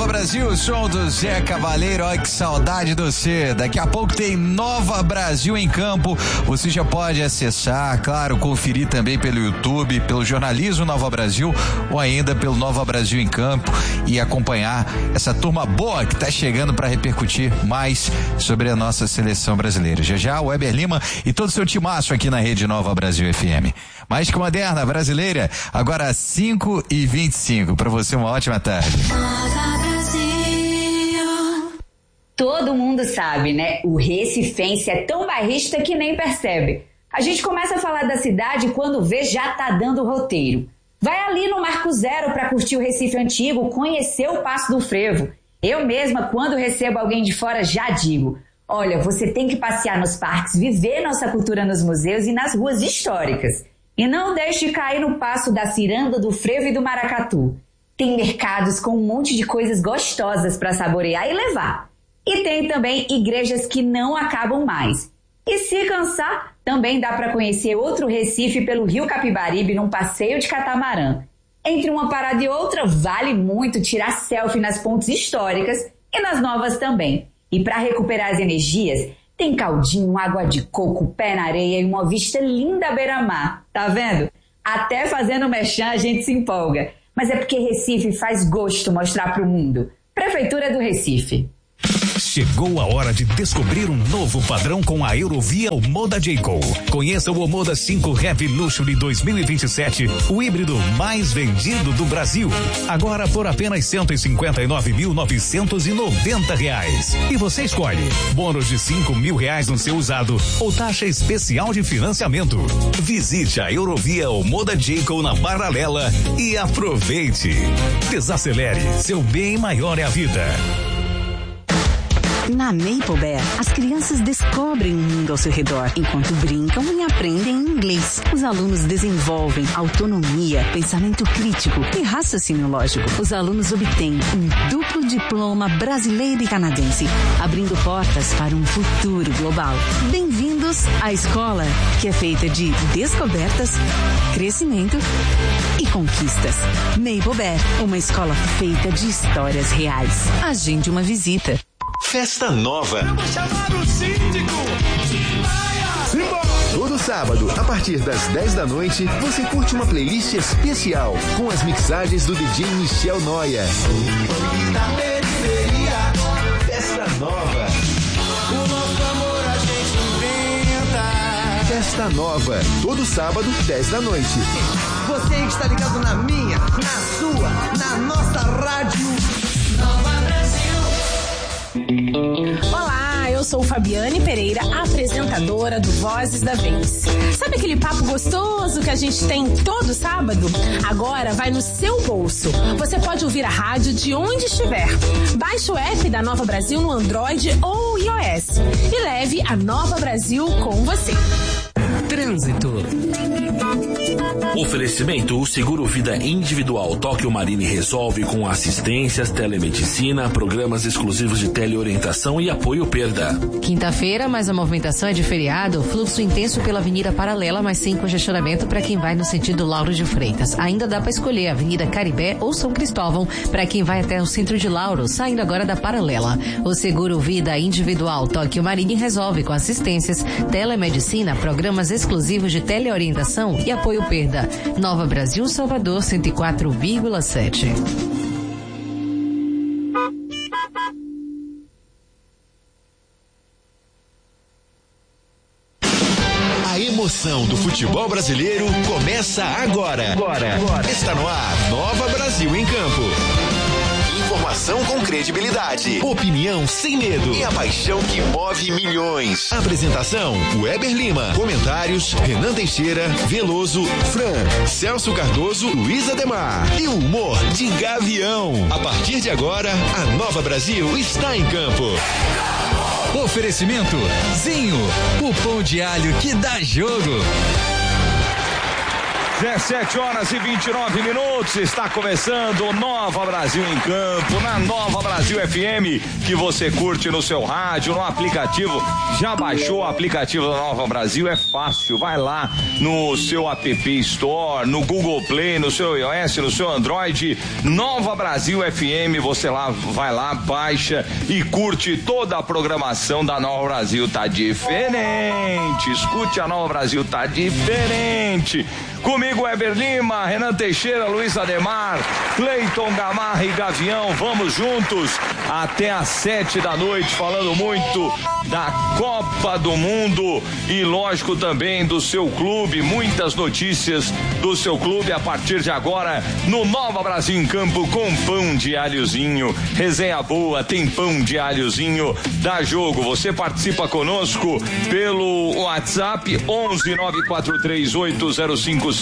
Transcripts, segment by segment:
Nova Brasil, som do Zé Cavaleiro. Olha que saudade do você. Daqui a pouco tem Nova Brasil em Campo. Você já pode acessar, claro, conferir também pelo YouTube, pelo jornalismo Nova Brasil ou ainda pelo Nova Brasil em Campo e acompanhar essa turma boa que está chegando para repercutir mais sobre a nossa seleção brasileira. Já já, o Weber Lima e todo o seu timaço aqui na Rede Nova Brasil FM. Mais que moderna, brasileira, agora 5h25. Para você, uma ótima tarde. Todo mundo sabe, né? O recifense é tão bairrista que nem percebe. A gente começa a falar da cidade quando vê já tá dando roteiro. Vai ali no Marco Zero para curtir o Recife Antigo, conhecer o Passo do Frevo. Eu mesma, quando recebo alguém de fora, já digo: olha, você tem que passear nos parques, viver nossa cultura nos museus e nas ruas históricas. E não deixe de cair no Passo da Ciranda, do Frevo e do Maracatu. Tem mercados com um monte de coisas gostosas para saborear e levar. E tem também igrejas que não acabam mais. E se cansar, também dá para conhecer outro Recife pelo Rio Capibaribe num passeio de catamarã. Entre uma parada e outra, vale muito tirar selfie nas pontes históricas e nas novas também. E para recuperar as energias, tem caldinho, água de coco, pé na areia e uma vista linda à beira-mar. Tá vendo? Até fazendo merchan a gente se empolga. Mas é porque Recife faz gosto mostrar pro mundo. Prefeitura do Recife. Chegou a hora de descobrir um novo padrão com a Eurovia Omoda Jayco. Conheça o Omoda 5 Heavy Luxury 2027, o híbrido mais vendido do Brasil. Agora por apenas R$159.990. E você escolhe bônus de R$5.000 no seu usado ou taxa especial de financiamento. Visite a Eurovia Omoda Jayco na Paralela e aproveite. Desacelere, seu bem maior é a vida. Na Maple Bear, as crianças descobrem o mundo ao seu redor, enquanto brincam e aprendem inglês. Os alunos desenvolvem autonomia, pensamento crítico e raciocínio lógico. Os alunos obtêm um duplo diploma brasileiro e canadense, abrindo portas para um futuro global. Bem-vindos à escola, que é feita de descobertas, crescimento e conquistas. Maple Bear, uma escola feita de histórias reais. Agende uma visita. Festa Nova. Vamos chamar o síndico. Todo sábado, a partir das 10 da noite, você curte uma playlist especial com as mixagens do DJ Michel Noia. Festa Nova. O nosso amor a gente inventa. Festa Nova. Todo sábado, 10 da noite. Você que está ligado na minha, na sua, na nossa rádio. Nova Brasil. Olá, eu sou Fabiane Pereira, apresentadora do Vozes da Vez. Sabe aquele papo gostoso que a gente tem todo sábado? Agora vai no seu bolso. Você pode ouvir a rádio de onde estiver. Baixe o app da Nova Brasil no Android ou iOS e leve a Nova Brasil com você. Trânsito. Oferecimento: o seguro vida individual Tóquio Marine resolve com assistências, telemedicina, programas exclusivos de teleorientação e apoio perda. Quinta-feira, mas a movimentação é de feriado, fluxo intenso pela Avenida Paralela, mas sem congestionamento para quem vai no sentido Lauro de Freitas. Ainda dá para escolher Avenida Caribé ou São Cristóvão para quem vai até o centro de Lauro, saindo agora da Paralela. O seguro vida individual Tóquio Marine resolve com assistências, telemedicina, programas exclusivos de teleorientação e apoio perda. Nova Brasil, Salvador, 104,7. A emoção do futebol brasileiro começa agora. Está no ar, Nova Brasil em Campo. Informação com credibilidade, opinião sem medo e a paixão que move milhões. Apresentação: Weber Lima. Comentários: Renan Teixeira, Veloso, Fran, Celso Cardoso, Luiz Ademar. E o humor de Gavião. A partir de agora, a Nova Brasil está em campo. Oferecimento: Zinho, o pão de alho que dá jogo. 17h29, está começando o Nova Brasil em Campo, na Nova Brasil FM, que você curte no seu rádio, no aplicativo. Já baixou o aplicativo da Nova Brasil? É fácil, vai lá no seu App Store, no Google Play, no seu iOS, no seu Android, Nova Brasil FM, você vai lá, baixa e curte toda a programação da Nova Brasil. Tá diferente, escute a Nova Brasil, tá diferente. Comigo, Weber Lima, Renan Teixeira, Luiz Ademar, Cleiton Gamarra e Gavião, vamos juntos até às 7 da noite, falando muito da Copa do Mundo e lógico também do seu clube, muitas notícias do seu clube a partir de agora no Nova Brasil em Campo com pão de alhozinho, resenha boa, tem pão de alhozinho, dá jogo, você participa conosco pelo WhatsApp 11-943-805-100,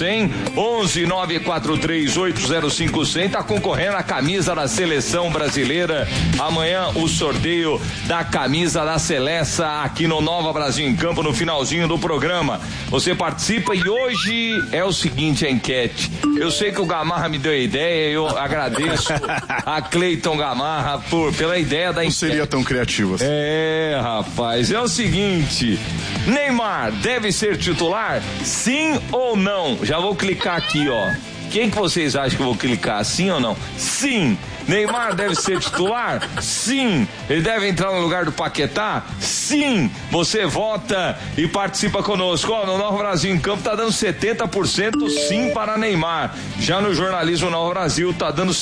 11-943-805-100, tá concorrendo a camisa da seleção brasileira. Amanhã o sorteio da camisa da Celeste aqui no Nova Brasil em Campo, no finalzinho do programa. Você participa e hoje é o seguinte, a enquete. Eu sei que o Gamarra me deu a ideia, eu agradeço a Cleiton Gamarra pela ideia da enquete. Não seria tão criativo assim. É, rapaz, é o seguinte, Neymar deve ser titular? Sim ou não? Já vou clicar aqui, ó. Quem que vocês acham que eu vou clicar? Sim ou não? Sim. Neymar deve ser titular? Sim. Ele deve entrar no lugar do Paquetá? Sim. Você vota e participa conosco. Ó, no Nova Brasil em Campo tá dando 70% sim para Neymar. Já no jornalismo Nova Brasil tá dando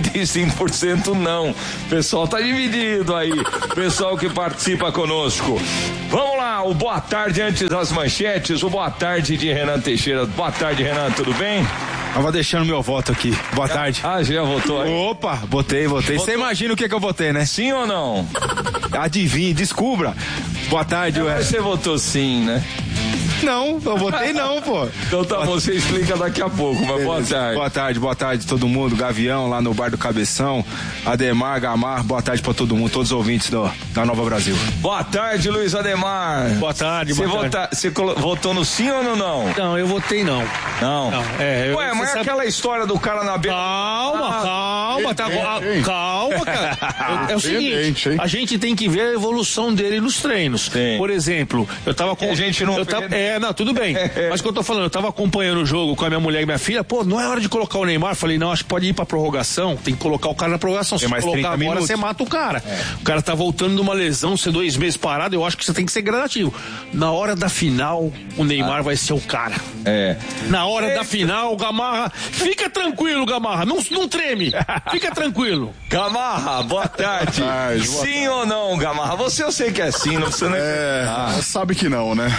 75% não. O pessoal tá dividido aí. Pessoal que participa conosco. Vamos lá, o boa tarde antes das manchetes. O boa tarde de Renan Teixeira. Boa tarde, Renan, tudo bem? Tava deixando meu voto aqui. Boa tarde. Ah, já votou aí? Opa, votei. Você imagina o que eu votei, né? Sim ou não? Adivinhe, descubra. Boa tarde, Mas você votou sim, né? Não, eu votei não, pô. Então tá, você explica daqui a pouco, mas boa tarde. Boa tarde todo mundo, Gavião lá no Bar do Cabeção, Ademar, Gamar, boa tarde pra todo mundo, todos os ouvintes da Nova Brasil. Boa tarde, Luiz Ademar. Boa tarde, Você votou no sim ou no não? Não, eu votei não. Não? Ué, mas é aquela história do cara na beira... Calma, cara. É o seguinte, a gente tem que ver a evolução dele nos treinos. Sim. Por exemplo, eu tava com... A gente não... Não, tudo bem. Mas o que eu tô falando, eu tava acompanhando o jogo com a minha mulher e minha filha, não é hora de colocar o Neymar. Falei, não, acho que pode ir pra prorrogação, tem que colocar o cara na prorrogação. Se mais colocar agora, você mata o cara. O cara tá voltando de uma lesão, ser 2 meses parado, eu acho que você tem que ser gradativo. Na hora da final, o Neymar vai ser o cara. Na hora da final, o Gamarra, fica tranquilo, Gamarra, não treme, fica tranquilo. Gamarra, boa tarde. Sim ou não, Gamarra? Você eu sei que é sim, não precisa nem... Sabe que não, né?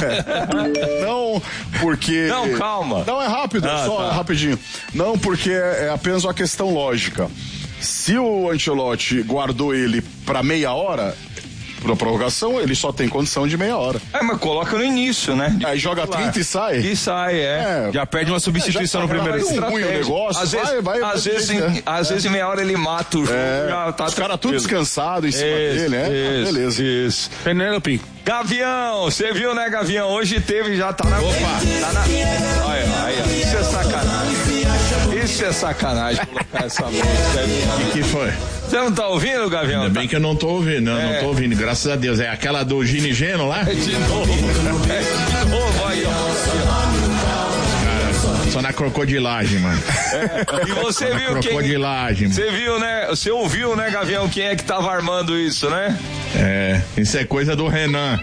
Não, porque... Não, calma. Não, é rápido, rapidinho. Não, porque é apenas uma questão lógica. Se o Ancelotti guardou ele pra meia hora, pra prorrogação, ele só tem condição de meia hora. Mas coloca no início, né? Aí joga 30 e sai? E sai, Já perde uma substituição no primeiro tempo. O negócio, às vezes em meia hora ele mata o jogo. Os caras tudo descansados em cima dele, né? Beleza. Isso. Penélope. Gavião, você viu, né, Gavião? Hoje teve, já tá na... Opa! Olha, isso é sacanagem. Isso é sacanagem colocar essa música. O que foi? Você não tá ouvindo, Gavião? Ainda bem que eu não tô ouvindo, não tô ouvindo, graças a Deus. É aquela do Ginigeno lá? De novo aí, ó. Só na crocodilagem, mano. E você viu crocodilagem, Você viu, né? Você ouviu, né, Gavião, quem é que tava armando isso, né? Isso é coisa do Renan.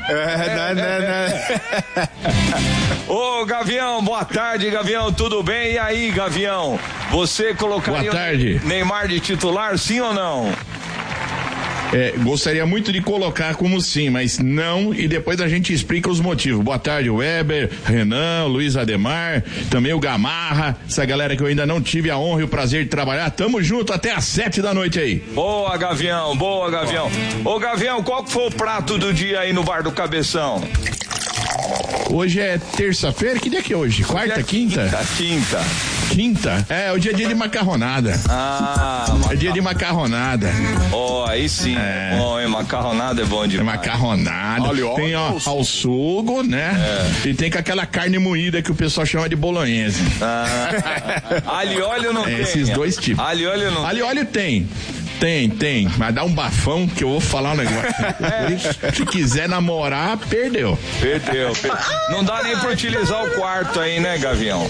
Ô, Gavião, boa tarde, Gavião, tudo bem? E aí, Gavião, você colocaria o Neymar de titular, sim ou não? Gostaria muito de colocar como sim, mas não, e depois a gente explica os motivos. Boa tarde, Weber, Renan, Luiz Ademar, também o Gamarra, essa galera que eu ainda não tive a honra e o prazer de trabalhar. Tamo junto até às 7 da noite aí. Boa, Gavião. Ô, Gavião, qual que foi o prato do dia aí no Bar do Cabeção? Hoje é terça-feira, que dia que é hoje? Quarta, quinta? Quinta. quinta. É o dia de macarronada. É dia de macarronada. Aí sim. Bom, macarronada é bom demais. Macarronada. Tem ao sugo, né? E tem com aquela carne moída que o pessoal chama de bolonhesa. Alho e óleo não tem. Esses dois tipos. Alho e óleo não tem. Alho e óleo tem. Tem, mas dá um bafão que eu vou falar um negócio. Se quiser namorar, perdeu. Não dá nem pra utilizar o quarto aí, né, Gavião?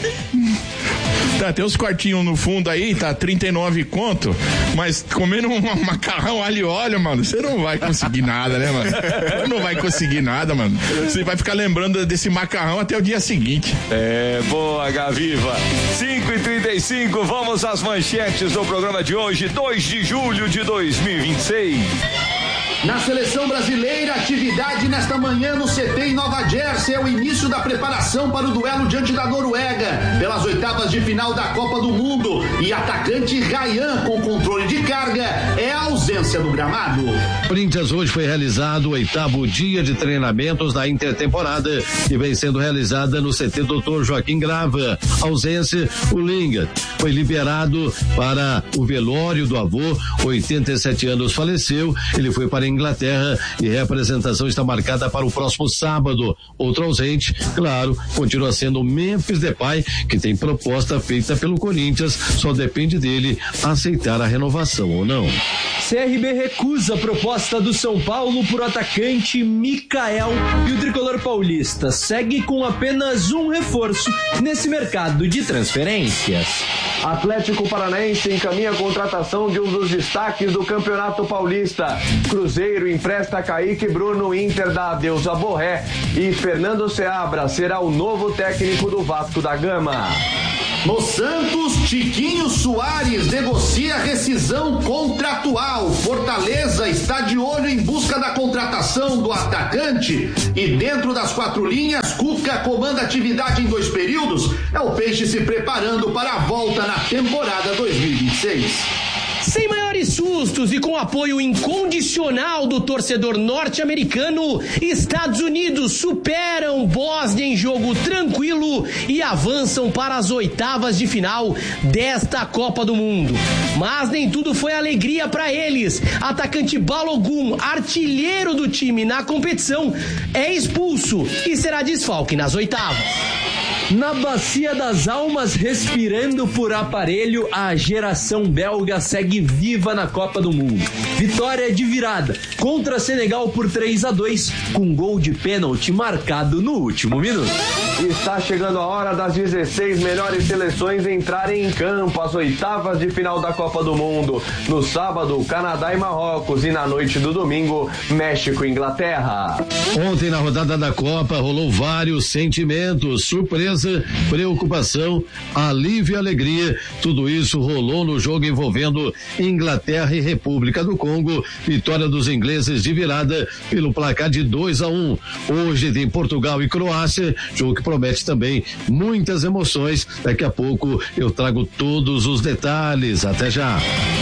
Tem uns quartinhos no fundo aí, tá 39 conto, mas comendo um macarrão alho e óleo, mano, você não vai conseguir nada, né, mano? Você não vai conseguir nada, mano. Você vai ficar lembrando desse macarrão até o dia seguinte. Boa, Gaviva. 5h35, vamos às manchetes do programa de hoje, 2 de julho de 2026. Na seleção brasileira, atividade nesta manhã no CT em Nova Jersey é o início da preparação para o duelo diante da Noruega, pelas oitavas de final da Copa do Mundo. E atacante Ryan, com controle de carga, é a ausência do gramado. Corinthians hoje foi realizado o 8º dia de treinamentos da intertemporada, que vem sendo realizada no CT Dr. Joaquim Grava. Ausência, o Linga foi liberado para o velório do avô, 87 anos, faleceu. Ele foi para a Inglaterra e a representação está marcada para o próximo sábado. Outro ausente, claro, continua sendo o Memphis Depay, que tem proposta feita pelo Corinthians, só depende dele aceitar a renovação ou não. CRB recusa a proposta do São Paulo por atacante Mikael e o tricolor paulista segue com apenas um reforço nesse mercado de transferências. Atlético Paranaense encaminha a contratação de um dos destaques do Campeonato Paulista. Cruzeiro empresta Kaique Bruno, Inter dá adeus a Borré e Fernando Seabra será o novo técnico do Vasco da Gama. No Santos, Tiquinho Soares negocia rescisão contratual. Fortaleza está de olho em busca da contratação do atacante. E dentro das 4 linhas, Cuca comanda atividade em 2 períodos. É o Peixe se preparando para a volta na temporada 2026. Sem maiores sustos e com apoio incondicional do torcedor norte-americano, Estados Unidos superam Bósnia em jogo tranquilo e avançam para as oitavas de final desta Copa do Mundo. Mas nem tudo foi alegria para eles. Atacante Balogun, artilheiro do time na competição, é expulso e será desfalque nas oitavas. Na Bacia das Almas, respirando por aparelho, a geração belga segue viva na Copa do Mundo. Vitória de virada contra Senegal por 3-2, com gol de pênalti marcado no último minuto. Está chegando a hora das 16 melhores seleções entrarem em campo, as oitavas de final da Copa do Mundo. No sábado, Canadá e Marrocos, e na noite do domingo, México e Inglaterra. Ontem, na rodada da Copa, rolou vários sentimentos: surpresa, preocupação, alívio e alegria. Tudo isso rolou no jogo envolvendo Inglaterra e República do Congo. Vitória dos ingleses de virada pelo placar de 2-1. Hoje tem Portugal e Croácia, jogo que promete também muitas emoções. Daqui a pouco eu trago todos os detalhes. Até já.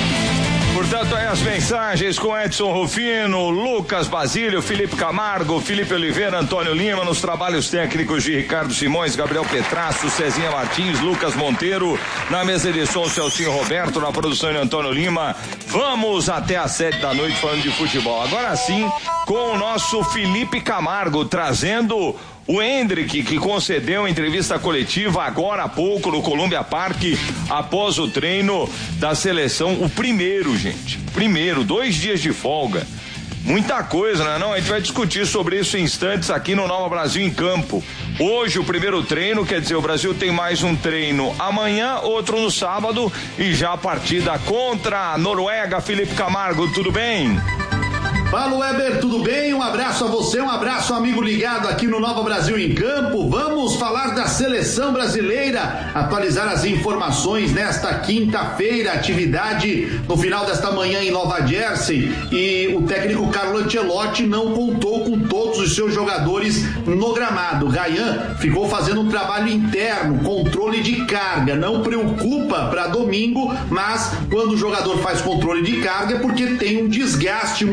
Portanto, aí as mensagens com Edson Rufino, Lucas Basílio, Felipe Camargo, Felipe Oliveira, Antônio Lima, nos trabalhos técnicos de Ricardo Simões, Gabriel Petrasso, Cezinha Martins, Lucas Monteiro, na mesa de som, Celcinho Roberto, na produção de Antônio Lima. Vamos até às 7 da noite falando de futebol. Agora sim, com o nosso Felipe Camargo, trazendo o Hendrick, que concedeu entrevista coletiva agora há pouco no Columbia Park, após o treino da seleção, o primeiro, gente. Primeiro, 2 dias de folga. Muita coisa, né? Não, a gente vai discutir sobre isso em instantes aqui no Nova Brasil em Campo. Hoje o primeiro treino, quer dizer, o Brasil tem mais um treino amanhã, outro no sábado e já a partida contra a Noruega. Felipe Camargo, tudo bem? Fala, Weber, tudo bem? Um abraço a você, um abraço, amigo ligado aqui no Nova Brasil em Campo. Vamos falar da seleção brasileira, atualizar as informações nesta quinta-feira, atividade no final desta manhã em Nova Jersey, e o técnico Carlo Ancelotti não contou com todos os seus jogadores no gramado. Ryan ficou fazendo um trabalho interno, controle de carga, não preocupa para domingo, mas quando o jogador faz controle de carga é porque tem um desgaste muscular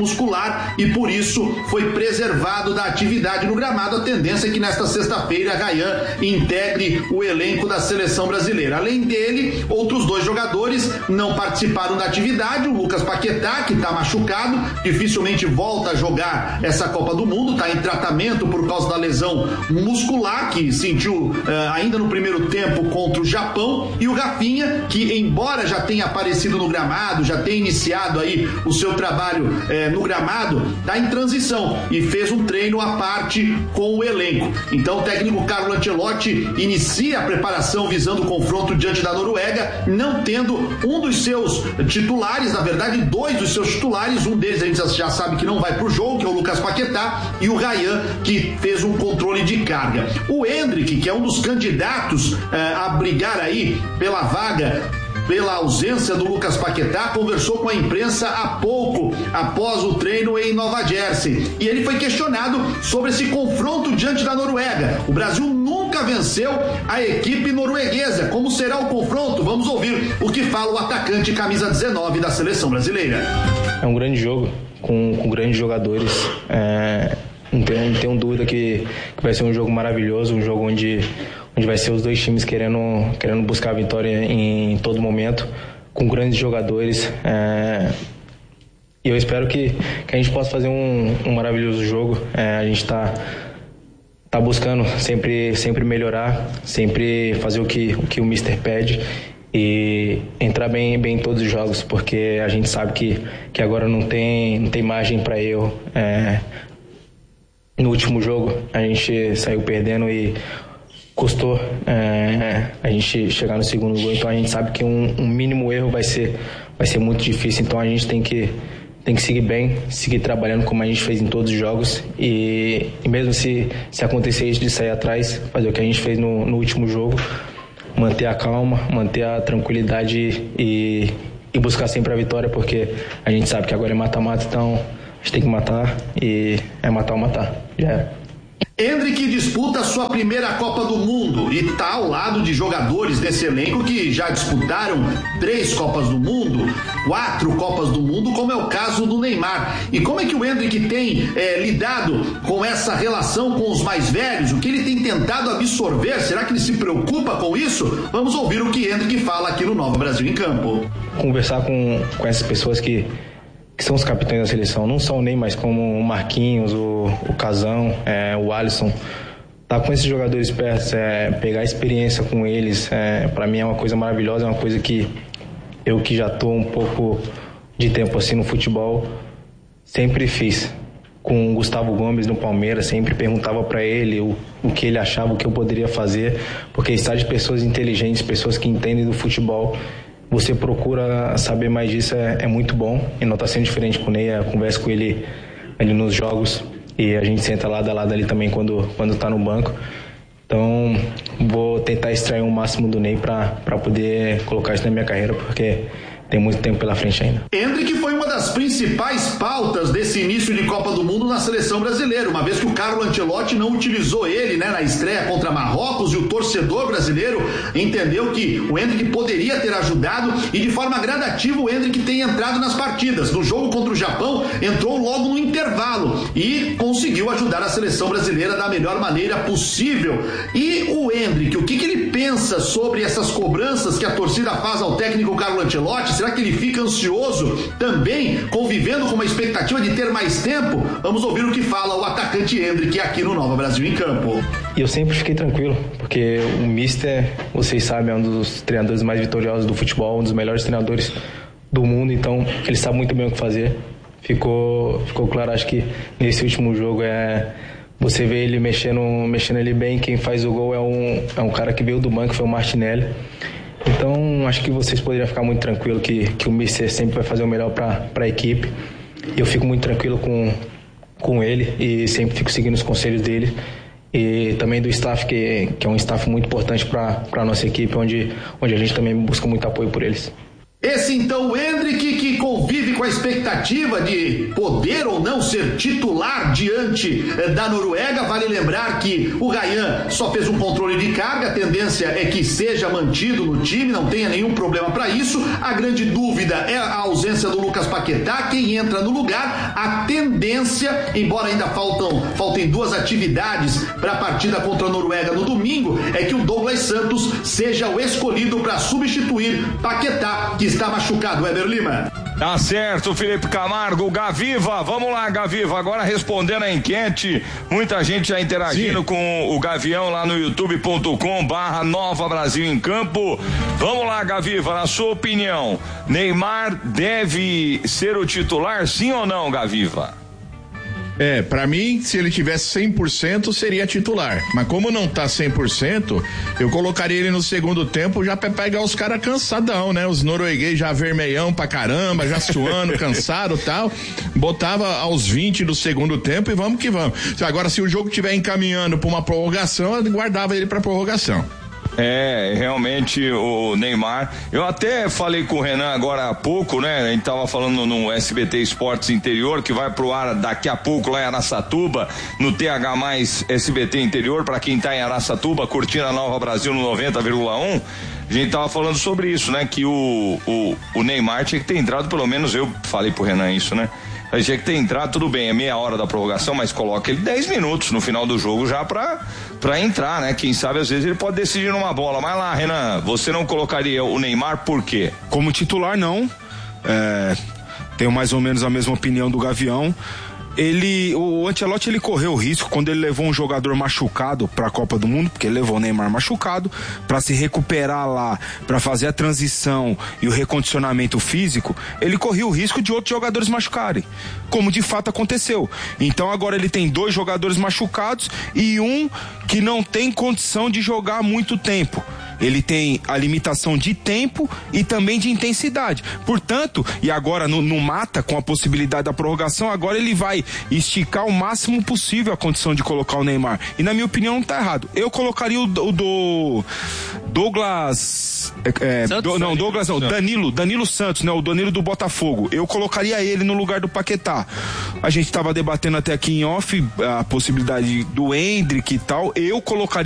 muscular e por isso foi preservado da atividade no gramado. A tendência é que nesta sexta-feira Ryan integre o elenco da seleção brasileira. Além dele, outros 2 jogadores não participaram da atividade. O Lucas Paquetá, que está machucado, dificilmente volta a jogar essa Copa do Mundo, está em tratamento por causa da lesão muscular que sentiu ainda no primeiro tempo contra o Japão, e o Rafinha, que embora já tenha aparecido no gramado, já tenha iniciado aí o seu trabalho no gramado, está em transição e fez um treino à parte com o elenco. Então o técnico Carlo Ancelotti inicia a preparação visando o confronto diante da Noruega, não tendo um dos seus titulares, na verdade 2 dos seus titulares, um deles a gente já sabe que não vai pro jogo, que é o Lucas Paquetá, e o Ryan, que fez um controle de carga. O Endrick, que é um dos candidatos a brigar aí pela vaga, pela ausência do Lucas Paquetá, conversou com a imprensa há pouco, após o treino em Nova Jersey. E ele foi questionado sobre esse confronto diante da Noruega. O Brasil nunca venceu a equipe norueguesa. Como será o confronto? Vamos ouvir o que fala o atacante camisa 19 da seleção brasileira. É um grande jogo, com grandes jogadores. Não tenho dúvida que vai ser um jogo maravilhoso, um jogo onde vai ser os 2 times querendo buscar a vitória em todo momento, com grandes jogadores. E eu espero que a gente possa fazer um maravilhoso jogo. A gente tá buscando sempre melhorar, sempre fazer o que o Mister pede e entrar bem em todos os jogos, porque a gente sabe que agora não tem margem para erro. No último jogo a gente saiu perdendo e custou a gente chegar no segundo gol, então a gente sabe que um mínimo erro vai ser muito difícil, então a gente tem que seguir bem, seguir trabalhando como a gente fez em todos os jogos e mesmo se acontecer isso de sair atrás, fazer o que a gente fez no último jogo, manter a calma, manter a tranquilidade e buscar sempre a vitória, porque a gente sabe que agora é mata-mata, então a gente tem que matar e é matar ou matar, já era. Endrick disputa sua primeira Copa do Mundo e está ao lado de jogadores desse elenco que já disputaram 3 Copas do Mundo, 4 Copas do Mundo, como é o caso do Neymar. E como é que o Endrick tem lidado com essa relação com os mais velhos? O que ele tem tentado absorver? Será que ele se preocupa com isso? Vamos ouvir o que Endrick fala aqui no Nova Brasil em Campo. Conversar com essas pessoas que são os capitães da seleção, não são nem mais como o Marquinhos, o Casão, o Alisson. Tá com esses jogadores perto, pegar experiência com eles, para mim é uma coisa maravilhosa, é uma coisa que eu que já tô um pouco de tempo assim no futebol, sempre fiz. Com o Gustavo Gomes no Palmeiras, sempre perguntava para ele o que ele achava, o que eu poderia fazer, porque estar de pessoas inteligentes, pessoas que entendem do futebol, você procura saber mais disso, é muito bom. E não está sendo diferente com o Ney, eu converso com ele nos jogos e a gente senta lado a lado ali também quando está no banco. Então vou tentar extrair o máximo do Ney para poder colocar isso na minha carreira, porque tem muito tempo pela frente ainda. Endrick foi uma das principais pautas desse início de Copa do Mundo na seleção brasileira, uma vez que o Carlo Ancelotti não utilizou ele, na estreia contra Marrocos, e o torcedor brasileiro entendeu que o Endrick poderia ter ajudado e de forma gradativa o Endrick tem entrado nas partidas. No jogo contra o Japão, entrou logo no intervalo e conseguiu ajudar a seleção brasileira da melhor maneira possível. E o Endrick, o que ele pensa sobre essas cobranças que a torcida faz ao técnico Carlo Ancelotti? Será que ele fica ansioso também, convivendo com uma expectativa de ter mais tempo? Vamos ouvir o que fala o atacante Endrick aqui no Nova Brasil em Campo. Eu sempre fiquei tranquilo, porque o Mister, vocês sabem, é um dos treinadores mais vitoriosos do futebol, um dos melhores treinadores do mundo, então ele sabe muito bem o que fazer. Ficou claro, acho que nesse último jogo você vê ele mexendo ele bem. Quem faz o gol é um cara que veio do banco, foi o Martinelli. Então, acho que vocês poderiam ficar muito tranquilo que o Mister sempre vai fazer o melhor para a equipe. Eu fico muito tranquilo com ele e sempre fico seguindo os conselhos dele. E também do staff, que é um staff muito importante para a nossa equipe, onde a gente também busca muito apoio por eles. Esse então o Endrick, que convive com a expectativa de poder ou não ser titular diante da Noruega. Vale lembrar que o Ryan só fez um controle de carga, a tendência é que seja mantido no time, não tenha nenhum problema para isso. A grande dúvida é a ausência do Lucas Paquetá, quem entra no lugar. A tendência, embora ainda faltem 2 atividades para a partida contra a Noruega no domingo, é que o Douglas Santos seja o escolhido para substituir Paquetá, que está machucado. Weber Lima. Tá certo, Felipe Camargo. Gaviva, vamos lá, Gaviva, agora respondendo a enquete, muita gente já interagindo com o Gavião lá no youtube.com/Nova Brasil em Campo. Vamos lá, Gaviva, na sua opinião, Neymar deve ser o titular, sim ou não, Gaviva? Pra mim, se ele tivesse 100%, seria titular. Mas como não tá 100%, eu colocaria ele no segundo tempo já pra pegar os caras cansadão, né? Os noruegueses já vermelhão pra caramba, já suando, cansado e tal. Botava aos 20 do segundo tempo e vamos que vamos. Agora, se o jogo estiver encaminhando pra uma prorrogação, eu guardava ele pra prorrogação. Realmente o Neymar, eu até falei com o Renan agora há pouco, né? A gente tava falando no SBT Esportes Interior, que vai pro ar daqui a pouco lá em Araçatuba, no TH mais SBT Interior, pra quem tá em Araçatuba, curtindo a Nova Brasil no 90,1. A gente tava falando sobre isso, né? Que o Neymar tinha que ter entrado, pelo menos eu falei pro Renan isso, né? Ele tinha que ter entrado, tudo bem, é meia hora da prorrogação, mas coloca ele 10 minutos no final do jogo já pra entrar, né? Quem sabe às vezes ele pode decidir numa bola. Mas lá, Renan, você não colocaria o Neymar por quê? Como titular, não. Tenho mais ou menos a mesma opinião do Gavião. O Ancelotti, ele correu o risco quando ele levou um jogador machucado para a Copa do Mundo, porque ele levou o Neymar machucado, para se recuperar lá, para fazer a transição e o recondicionamento físico. Ele correu o risco de outros jogadores machucarem, como de fato aconteceu. Então agora ele tem 2 jogadores machucados e um que não tem condição de jogar há muito tempo. Ele tem a limitação de tempo e também de intensidade. Portanto, e agora no mata, com a possibilidade da prorrogação, agora ele vai esticar o máximo possível a condição de colocar o Neymar. E na minha opinião não tá errado. Eu colocaria o Douglas... Danilo Santos, né? O Danilo do Botafogo. Eu colocaria ele no lugar do Paquetá. A gente tava debatendo até aqui em off a possibilidade do Endrick e tal. Eu colocaria